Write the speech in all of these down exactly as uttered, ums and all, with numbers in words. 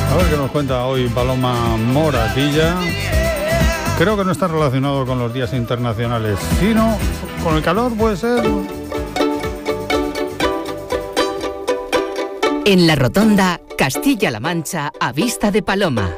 A ver qué nos cuenta hoy Paloma Moratilla. Creo que no está relacionado con los días internacionales, sino con el calor, puede ser. En la Rotonda, Castilla-La Mancha, a vista de Paloma.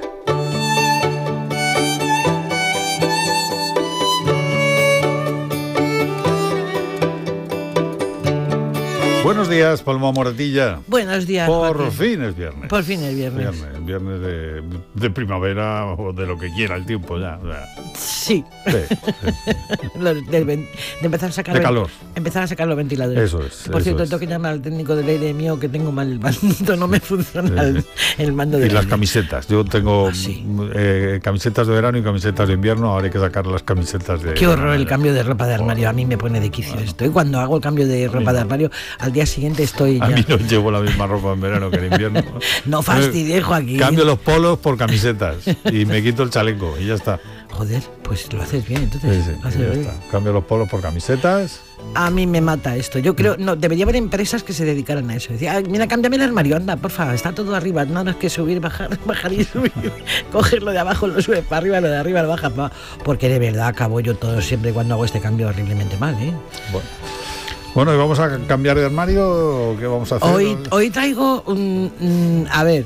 Buenos días, Paloma Moratilla. Buenos días, Por Joaquín. fin es viernes. Por fin es viernes. Viernes, viernes de, de primavera o de lo que quiera el tiempo ya. O sea, Sí. sí, sí. Lo- de, de empezar a sacar De el- calor. Empezar a sacar los ventiladores. Eso es, Por eso cierto, es. tengo que llamar al técnico del aire mío que tengo mal el mando, no me funciona el, el mando Y del las aire. camisetas. Yo tengo Ah, sí. eh, camisetas de verano y camisetas de invierno. Ahora hay que sacar las camisetas de... Qué horror el de- cambio de ropa de armario. A mí me pone de quicio esto. Y cuando hago el cambio de ropa de armario, al día siguiente estoy A ya... mí no llevo la misma ropa en verano que en invierno. No fastidies, Joaquín. Cambio los polos por camisetas y me quito el chaleco y ya está. Joder, pues lo haces bien, entonces. Sí, sí, lo haces y ya bien. está. Cambio los polos por camisetas. A mí me mata esto. Yo creo, no, debería haber empresas que se dedicaran a eso. Decía, "Ay, mira, cámbiame el armario, anda, porfa, está todo arriba, nada más que subir, bajar, bajar y subir. Coger lo de abajo, lo sube para arriba, lo de arriba lo baja para abajo". Porque de verdad acabo yo todo siempre cuando hago este cambio horriblemente mal, ¿eh? Bueno. Bueno, ¿y vamos a cambiar de armario o qué vamos a hacer? Hoy, hoy traigo un... un- a ver,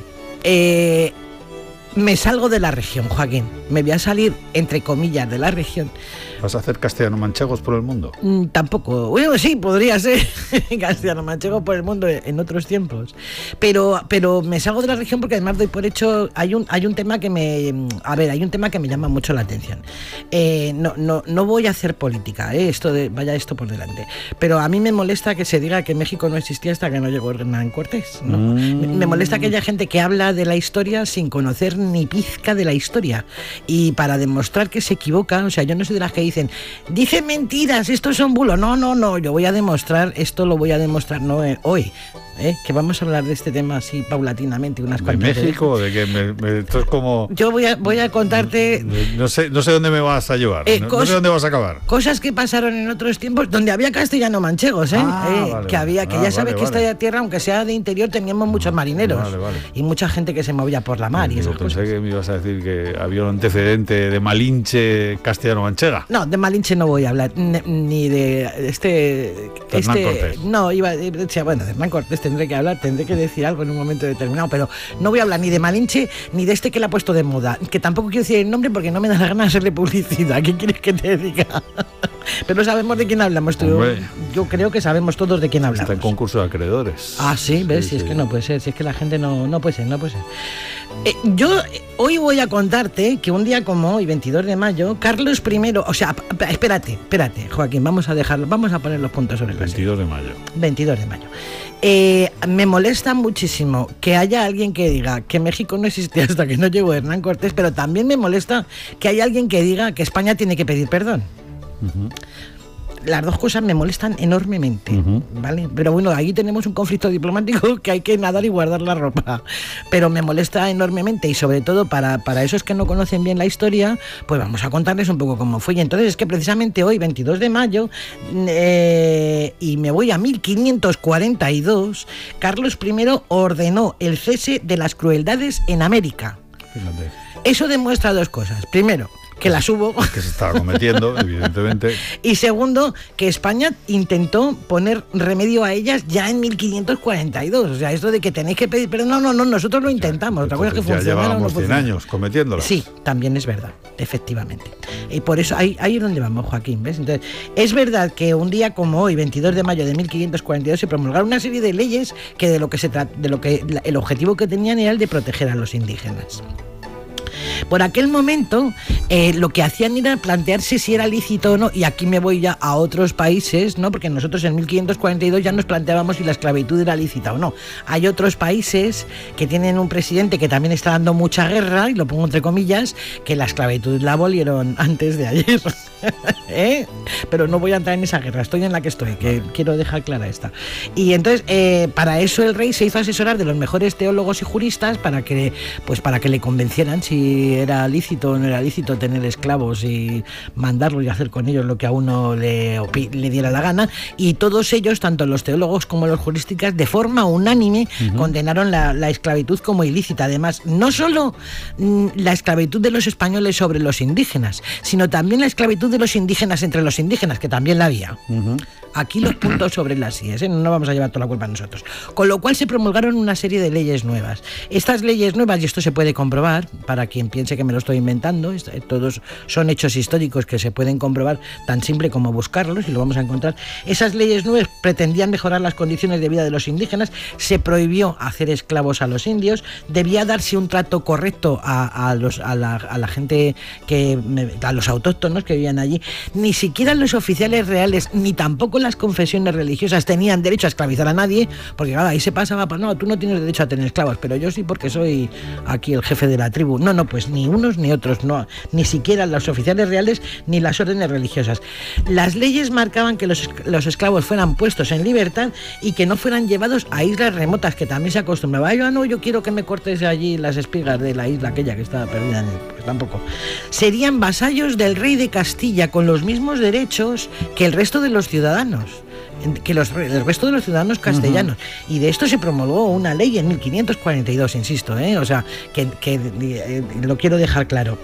eh, me salgo de la región, Joaquín. Me voy a salir, entre comillas, de la región. ¿Vas a hacer castellano-manchegos por el mundo? Mm, Tampoco, bueno, sí, podría ser castellano-manchego por el mundo en otros tiempos, pero pero me salgo de la región porque además doy por hecho, hay un hay un tema que me, a ver, hay un tema que me llama mucho la atención. Eh, no no no voy a hacer política, eh, esto de vaya esto por delante, pero a mí me molesta que se diga que México no existía hasta que no llegó Hernán Cortés, ¿no? Mm. Me, me molesta que haya gente que habla de la historia sin conocer ni pizca de la historia y para demostrar que se equivoca, o sea, yo no soy de las que dicen, dicen mentiras, estos son bulos. No, no, no, yo voy a demostrar, esto lo voy a demostrar no eh, hoy, ¿eh? Que vamos a hablar de este tema así paulatinamente, unas ¿De cuantas México o de qué? Me- me- esto es como... veces. Yo voy a, voy a contarte No sé, no sé dónde me vas a llevar, Eh, no, no cos- sé dónde vas a acabar. cosas que pasaron en otros tiempos donde había castellano-manchegos, ¿eh? Ah, Eh, vale, que había, que ah, ya sabes vale, que vale. esta tierra, aunque sea de interior, teníamos muchos marineros vale, vale. y mucha gente que se movía por la mar y Digo, esas pensé cosas. que me ibas a decir que había un antecedente de Malinche castellano-manchega. No, de Malinche no voy a hablar, ni, ni de este... Hernán este Cortés. No, iba a decir, bueno, de Hernán Cortés tendré que hablar, tendré que decir algo en un momento determinado, pero no voy a hablar ni de Malinche ni de este que le ha puesto de moda, que tampoco quiero decir el nombre porque no me da la gana de hacerle publicidad. ¿Qué quieres que te diga? Pero sabemos de quién hablamos, tú. Hombre. Yo creo que sabemos todos de quién hablamos. Está en concurso de acreedores. Ah, sí, ves, Sí, si es sí. que no puede ser, si es que la gente no, no puede ser, no puede ser. Eh, yo eh, hoy voy a contarte que un día como hoy, veintidós de mayo, Carlos primero, o sea, p- p- espérate, espérate, Joaquín, vamos a dejarlo, vamos a poner los puntos sobre las veintidós de mayo. veintidós de mayo. Eh, me molesta muchísimo que haya alguien que diga que México no existía hasta que no llegó Hernán Cortés, pero también me molesta que haya alguien que diga que España tiene que pedir perdón. Las dos cosas me molestan enormemente, Ujú. ¿vale? Pero bueno, ahí tenemos un conflicto diplomático que hay que nadar y guardar la ropa. Pero me molesta enormemente y sobre todo para, para esos que no conocen bien la historia, pues vamos a contarles un poco cómo fue. Y entonces es que precisamente hoy, veintidós de mayo, eh, y me voy a mil quinientos cuarenta y dos, Carlos primero ordenó el cese de las crueldades en América. Fíjate. Eso demuestra dos cosas. Primero, que las hubo. Que se estaba cometiendo, evidentemente. Y segundo, que España intentó poner remedio a ellas ya en mil quinientos cuarenta y dos. O sea, esto de que tenéis que pedir, pero no, no, no, nosotros lo intentamos. Otra cosa es que Entonces ya funcionara o no llevábamos cien funcionara. años cometiéndolas. Sí, también es verdad, efectivamente. Y por eso ahí, ahí es donde vamos, Joaquín, ¿ves? Entonces, es verdad que un día como hoy, veintidós de mayo de mil quinientos cuarenta y dos, se promulgaron una serie de leyes que de lo que se tra- de lo que la- el objetivo que tenían era el de proteger a los indígenas. Por aquel momento, eh, lo que hacían era plantearse si era lícito o no, y aquí me voy ya a otros países, ¿no? Porque nosotros en mil quinientos cuarenta y dos ya nos planteábamos si la esclavitud era lícita o no. Hay otros países que tienen un presidente que también está dando mucha guerra, y lo pongo entre comillas, que la esclavitud la abolieron antes de ayer. ¿Eh? Pero no voy a entrar en esa guerra, estoy en la que estoy, que quiero dejar clara esta. Y entonces, eh, para eso el rey se hizo asesorar de los mejores teólogos y juristas para que, pues, para que le convencieran si era lícito o no era lícito tener esclavos y mandarlos y hacer con ellos lo que a uno le, le diera la gana. Y todos ellos, tanto los teólogos como los juristas, de forma unánime uh-huh. condenaron la, la esclavitud como ilícita. Además, no solo mm, la esclavitud de los españoles sobre los indígenas, sino también la esclavitud de los indígenas entre los indígenas, que también la había. Uh-huh. Aquí los puntos sobre las íes, ¿eh? No vamos a llevar toda la culpa a nosotros. Con lo cual se promulgaron una serie de leyes nuevas. Estas leyes nuevas, y esto se puede comprobar, para quien piense que me lo estoy inventando, todos son hechos históricos que se pueden comprobar tan simple como buscarlos, y lo vamos a encontrar. Esas leyes nuevas pretendían mejorar las condiciones de vida de los indígenas, se prohibió hacer esclavos a los indios, debía darse un trato correcto a, a, los, a, la, a la gente, que a los autóctonos que vivían allí. Ni siquiera los oficiales reales, ni tampoco las confesiones religiosas tenían derecho a esclavizar a nadie, porque claro, ahí se pasaba, pues no, tú no tienes derecho a tener esclavos, pero yo sí porque soy aquí el jefe de la tribu. No, no, pues ni unos ni otros, no, ni siquiera los oficiales reales ni las órdenes religiosas. Las leyes marcaban que los, los esclavos fueran puestos en libertad y que no fueran llevados a islas remotas, que también se acostumbraba. Yo no, yo quiero que me cortes allí las espigas de la isla aquella que estaba perdida en el... Pues tampoco. Serían vasallos del rey de Castilla con los mismos derechos que el resto de los ciudadanos, que los, el resto de los ciudadanos castellanos. Uh-huh. Y de esto se promulgó una ley en mil quinientos cuarenta y dos, insisto, ¿eh? O sea, que, que eh, lo quiero dejar claro.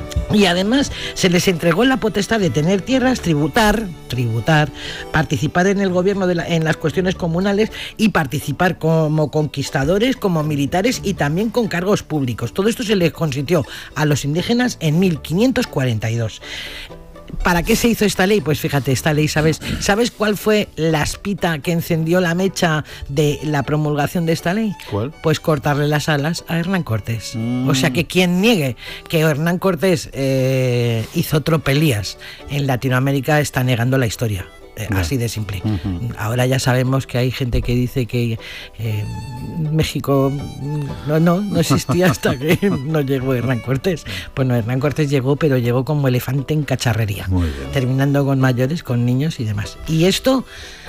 Y además se les entregó la potestad de tener tierras, tributar, tributar, participar en el gobierno de la, en las cuestiones comunales y participar como conquistadores, como militares y también con cargos públicos. Todo esto se les consintió a los indígenas en mil quinientos cuarenta y dos. ¿Para qué se hizo esta ley? Pues fíjate, esta ley, ¿sabes? ¿Sabes cuál fue la espita que encendió la mecha de la promulgación de esta ley? ¿Cuál? Pues cortarle las alas a Hernán Cortés. Mm. O sea, que quien niegue que Hernán Cortés eh, hizo tropelías en Latinoamérica está negando la historia. Eh, yeah. Así de simple. Uh-huh. Ahora ya sabemos que hay gente que dice que eh, México no, no, no existía hasta que no llegó Hernán Cortés. Pues no, Hernán Cortés llegó, pero llegó como elefante en cacharrería, terminando con mayores, con niños y demás. Y esto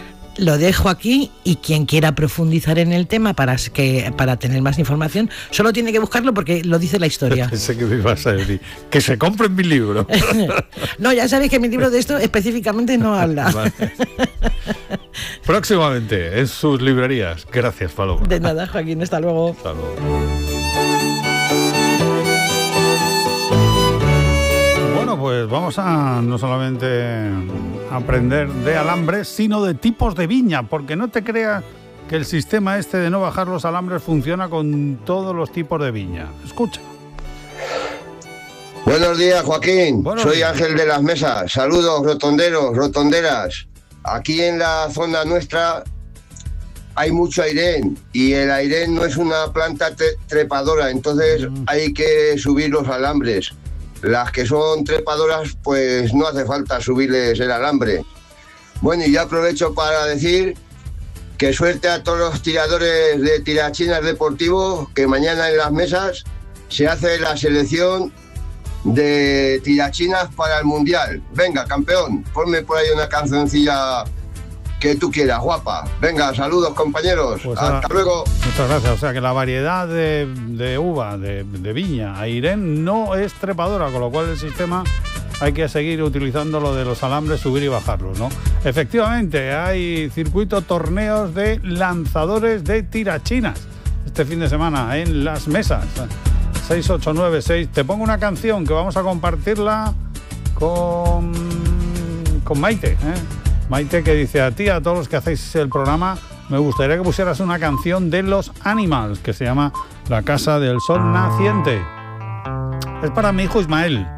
lo dejo aquí, y quien quiera profundizar en el tema para, que, para tener más información, solo tiene que buscarlo porque lo dice la historia. Pensé que me ibas a decir que se compren mi libro. No, ya sabéis que mi libro de esto específicamente no habla. Vale. Próximamente en sus librerías. Gracias, Paloma. De nada, Joaquín, hasta luego. Hasta luego. Bueno, pues vamos a no solamente aprender de alambres, sino de tipos de viña, porque no te creas que el sistema este de no bajar los alambres funciona con todos los tipos de viña. Escucha. Buenos días, Joaquín. Buenos Soy días. Ángel de las Mesas. Saludos, rotonderos, rotonderas. Aquí en la zona nuestra hay mucho airén, y el airén no es una planta tre- trepadora, entonces mm. hay que subir los alambres. Las que son trepadoras, pues no hace falta subirles el alambre. Bueno, y ya aprovecho para decir que suerte a todos los tiradores de tirachinas deportivos, que mañana en las mesas se hace la selección de tirachinas para el Mundial. Venga, campeón, ponme por ahí una cancioncilla que tú quieras, guapa. Venga, saludos, compañeros. Pues hasta ahora, luego. Muchas gracias. O sea que la variedad de, de uva, de, de viña, airén, no es trepadora, con lo cual el sistema hay que seguir utilizando lo de los alambres, subir y bajarlos, ¿no? Efectivamente, hay circuito, torneos de lanzadores de tirachinas este fin de semana en las mesas. seis ocho nueve seis. Te pongo una canción que vamos a compartirla con, con Maite, ¿eh? Maite, que dice: a ti, a todos los que hacéis el programa, me gustaría que pusieras una canción de los Animals que se llama La Casa del Sol Naciente. Es para mi hijo Ismael.